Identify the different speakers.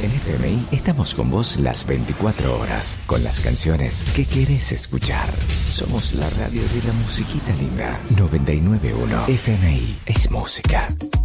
Speaker 1: En FMI estamos con vos las 24 horas, con las canciones que querés escuchar. Somos la radio de la musiquita linda. 99.1 FMI es música.